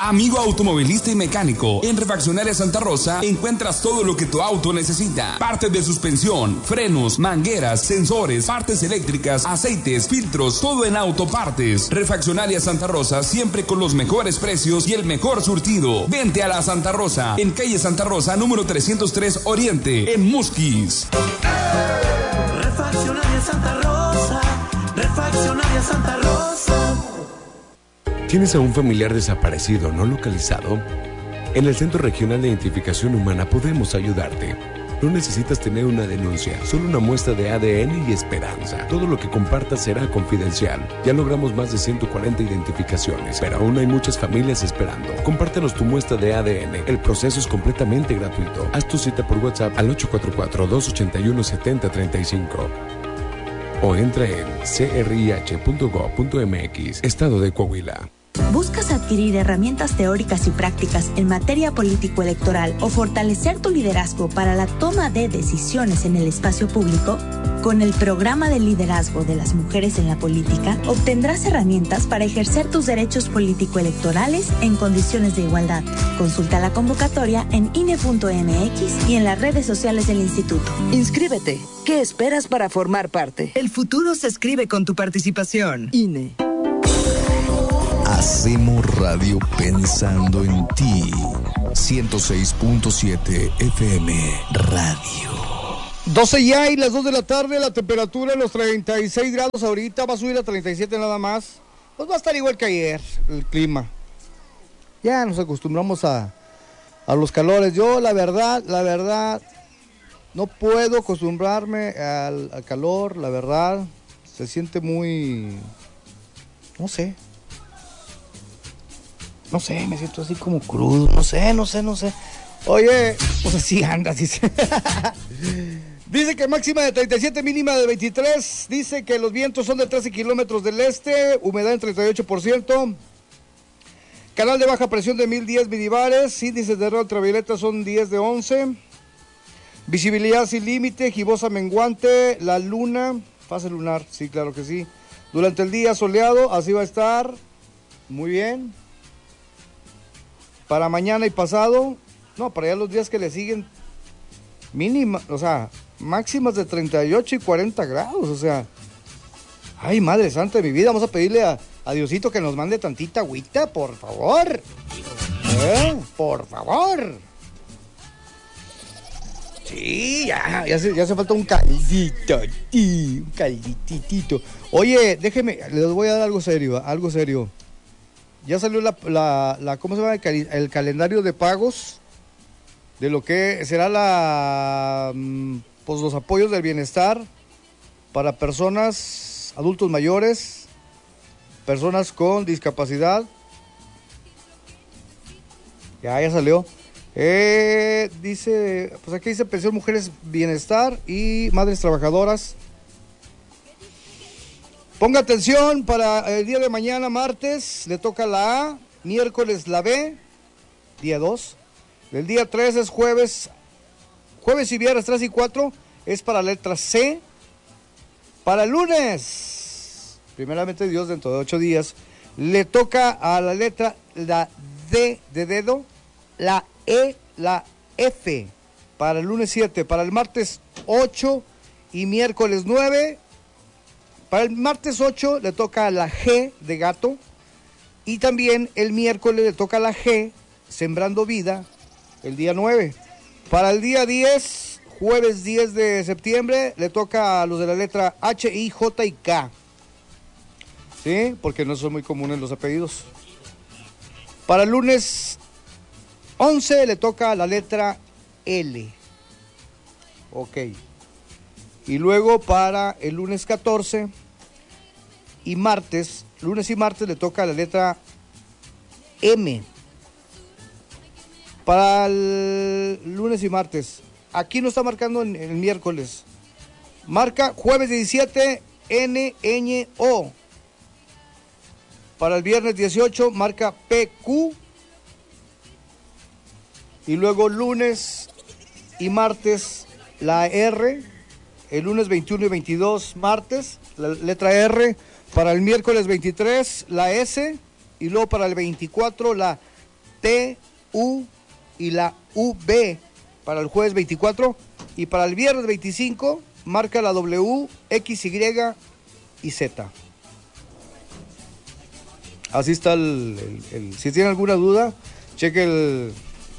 Amigo automovilista y mecánico, en Refaccionaria Santa Rosa encuentras todo lo que tu auto necesita. Partes de suspensión, frenos, mangueras, sensores, partes eléctricas, aceites, filtros, todo en autopartes. Refaccionaria Santa Rosa, siempre con los mejores precios y el mejor surtido. Vente a la Santa Rosa, en calle Santa Rosa, número 303 Oriente, en Musquis. Refaccionaria Santa Rosa, Refaccionaria Santa Rosa. ¿Tienes a un familiar desaparecido no localizado? En el Centro Regional de Identificación Humana podemos ayudarte. No necesitas tener una denuncia, solo una muestra de ADN y esperanza. Todo lo que compartas será confidencial. Ya logramos más de 140 identificaciones, pero aún hay muchas familias esperando. Compártenos tu muestra de ADN. El proceso es completamente gratuito. Haz tu cita por WhatsApp al 844-281-7035 o entra en crih.gov.mx, Estado de Coahuila. ¿Buscas adquirir herramientas teóricas y prácticas en materia político-electoral o fortalecer tu liderazgo para la toma de decisiones en el espacio público? Con el programa de liderazgo de las mujeres en la política, obtendrás herramientas para ejercer tus derechos político-electorales en condiciones de igualdad. Consulta la convocatoria en INE.mx y en las redes sociales del instituto. Inscríbete. ¿Qué esperas para formar parte? El futuro se escribe con tu participación. INE. Hacemos radio pensando en ti. 106.7 FM Radio. 12 ya y las 2 de la tarde, la temperatura en los 36 grados ahorita, va a subir a 37 nada más. Pues va a estar igual que ayer, el clima. Ya nos acostumbramos a los calores. Yo la verdad, no puedo acostumbrarme al calor, la verdad. Se siente muy, no sé, me siento así como crudo, no sé. Oye, pues así anda, dice. Dice que máxima de 37, mínima de 23. Dice que los vientos son de 13 kilómetros del este, humedad en 38%. Canal de baja presión de 1010 milibares, índices de error ultravioleta son 10 de 11. Visibilidad sin límite, gibosa menguante, la luna, fase lunar, sí, claro que sí. Durante el día soleado, así va a estar, muy bien. Para mañana y pasado, no, para allá los días que le siguen, mínima, o sea, máximas de 38 y 40 grados, o sea, ay, Madre Santa de mi vida, vamos a pedirle a Diosito que nos mande tantita agüita, por favor, por favor. Sí, ya hace falta un caldito, un calditito. Oye, déjeme, les voy a dar algo serio. Ya salió ¿cómo se llama? El calendario de pagos de lo que será pues los apoyos del bienestar para personas, adultos mayores, personas con discapacidad. Ya salió. Dice, pues aquí dice pensión mujeres bienestar y madres trabajadoras. Ponga atención, para el día de mañana, martes, le toca la A, miércoles la B, día 2. El día 3 es jueves y viernes 3 y 4 es para la letra C. Para el lunes, primeramente Dios, dentro de 8 días, le toca a la letra la D de dedo, la E, la F. Para el lunes 7, para el martes 8 y miércoles 9. Para el martes 8 le toca la G de gato y también el miércoles le toca la G, sembrando vida, el día 9. Para el día 10, jueves 10 de septiembre, le toca a los de la letra H, I, J y K. ¿Sí? Porque no son muy comunes los apellidos. Para el lunes 11 le toca la letra L. Ok. Y luego para el lunes 14 y martes, lunes y martes le toca la letra M. Para el lunes y martes. Aquí no está marcando en el miércoles. Marca jueves 17, N, Ñ, O. Para el viernes 18 marca PQ. Y luego lunes y martes la R. El lunes 21 y 22 martes, la letra R. Para el miércoles 23 la S. Y luego para el 24 la T, U y la UB para el jueves 24. Y para el viernes 25, marca la W, X, Y y Z. Así está si tienen alguna duda, cheque el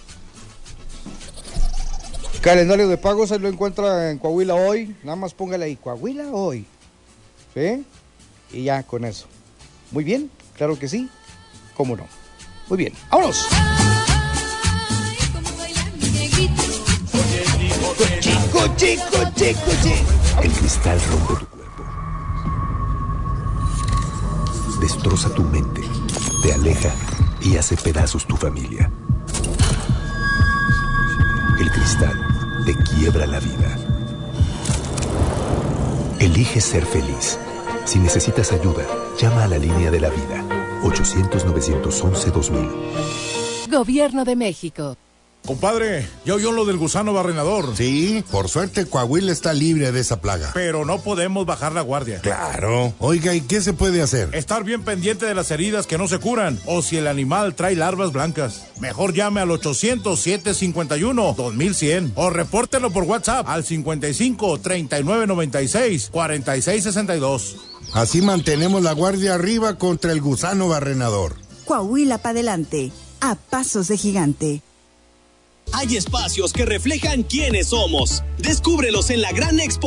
calendario de pagos, ahí lo encuentra en Coahuila Hoy. Nada más póngale ahí, Coahuila Hoy. ¿Sí? Y ya con eso. Muy bien, claro que sí. ¿Cómo no? Muy bien, vámonos. Chico. El cristal rompe tu cuerpo. Destroza tu mente. Te aleja y hace pedazos tu familia. El cristal te quiebra la vida. Elige ser feliz. Si necesitas ayuda, llama a la línea de la vida. 800-911-2000. Gobierno de México. Compadre, ¿ya oyó lo del gusano barrenador? Sí, por suerte Coahuila está libre de esa plaga. Pero no podemos bajar la guardia. Claro. Oiga, ¿y qué se puede hacer? Estar bien pendiente de las heridas que no se curan, o si el animal trae larvas blancas. Mejor llame al 800-751-2100 o repórtelo por WhatsApp al 55-3996-4662. Así mantenemos la guardia arriba contra el gusano barrenador. Coahuila para adelante, a pasos de gigante. Hay espacios que reflejan quiénes somos. Descúbrelos en la Gran Expo